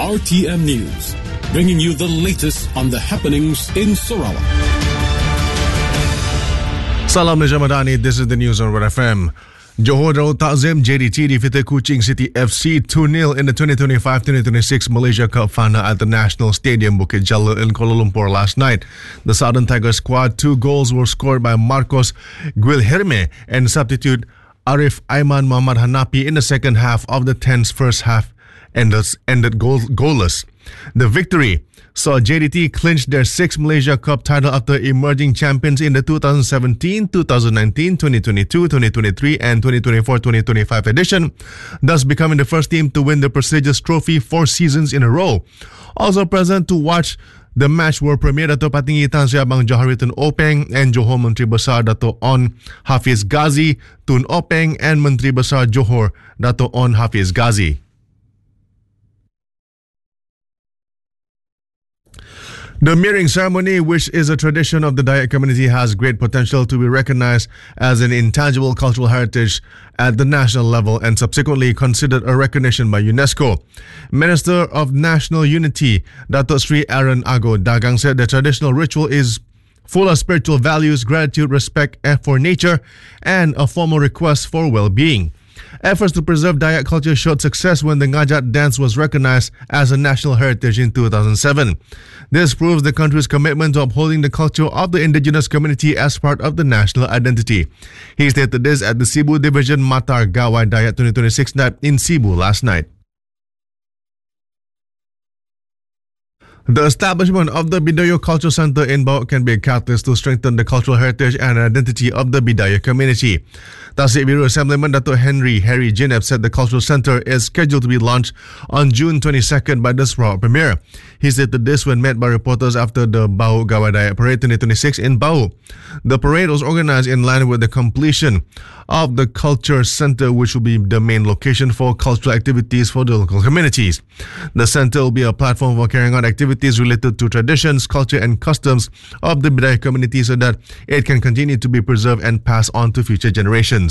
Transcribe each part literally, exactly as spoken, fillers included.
R T M News, bringing you the latest on the happenings in Sarawak. Salam Malaysia Madani, this is the news on Red F M. Johor Darul Takzim J D T defeated Kuching City F C two nil in the twenty twenty-five twenty twenty-six Malaysia Cup final at the National Stadium Bukit Jalil in Kuala Lumpur last night. The Southern Tigers squad two goals were scored by Marcos Guilherme and substitute Arif Aiman Muhammad Hanapi in the second half of the tense first half ended, ended goal, goalless. The victory saw J D T clinch their sixth Malaysia Cup title after emerging champions in the twenty seventeen, twenty nineteen, twenty twenty-two, twenty twenty-three and twenty twenty-four twenty twenty-five edition, thus becoming the first team to win the prestigious trophy four seasons in a row. Also present to watch the match were Premier Dato' Patinggi Tan Sri Abang Johari Tun Openg and Johor Menteri Besar Dato' On Hafiz Ghazi Tun Openg and Menteri Besar Johor Dato' On Hafiz Ghazi. The mirroring ceremony, which is a tradition of the Dayak community, has great potential to be recognized as an intangible cultural heritage at the national level and subsequently considered a recognition by UNESCO. Minister of National Unity, Dato' Sri Aaron Ago Dagang, said the traditional ritual is full of spiritual values, gratitude, respect for nature, and a formal request for well-being. Efforts to preserve Dayak culture showed success when the Ngajat dance was recognized as a national heritage in two thousand seven. This proves the country's commitment to upholding the culture of the indigenous community as part of the national identity. He stated this at the Cebu Division Matar Gawai Dayak twenty twenty-six night in Cebu last night. The establishment of the Bidayuh Culture Center in Bawak can be a catalyst to strengthen the cultural heritage and identity of the Bidayuh community. Tasik Biru Assemblyman Dato' Henry Harry Jineb said the cultural center is scheduled to be launched on June twenty-second by the Sarawak Premier. He said this when met by reporters after the Bau Gawai Dayak Parade twenty twenty-six in Bau. The parade was organized in line with the completion of the culture center, which will be the main location for cultural activities for the local communities. The center will be a platform for carrying out activities related to traditions, culture and customs of the Bidayuh community so that it can continue to be preserved and passed on to future generations.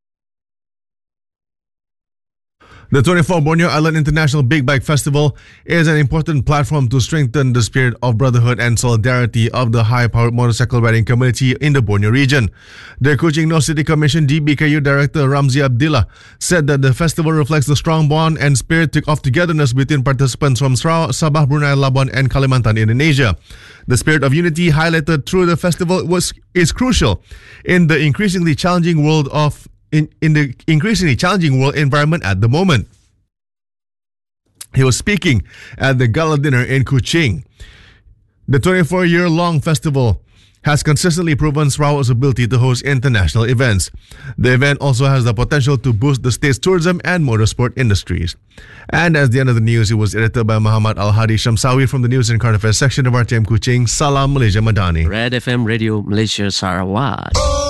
The twenty-fourth Borneo Island International Big Bike Festival is an important platform to strengthen the spirit of brotherhood and solidarity of the high-powered motorcycle riding community in the Borneo region. The Kuching North City Commission D B K U Director Ramzi Abdillah said that the festival reflects the strong bond and spirit of togetherness between participants from Sarawak, Sabah, Brunei, Labuan and Kalimantan, Indonesia. The spirit of unity highlighted through the festival was is crucial in the increasingly challenging world of In, in the increasingly challenging world environment at the moment. He was speaking at the gala dinner in Kuching. The twenty-four-year-long festival has consistently proven Sarawak's ability to host international events. The event also has the potential to boost the state's tourism and motorsport industries. And as the end of the news, it was edited by Muhammad Al-Hadi Shamsawi from the News and Current Affairs section of R T M Kuching. Salam Malaysia Madani. Red F M Radio Malaysia Sarawak.